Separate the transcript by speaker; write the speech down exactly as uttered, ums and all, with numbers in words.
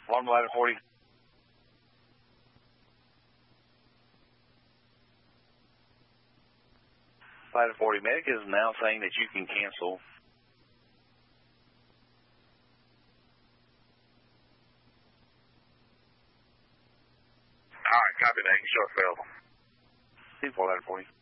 Speaker 1: Alarm ladder forty. Ladder forty, medic is now saying that you can cancel.
Speaker 2: All right, copy that. You show available.
Speaker 1: C four, ladder forty.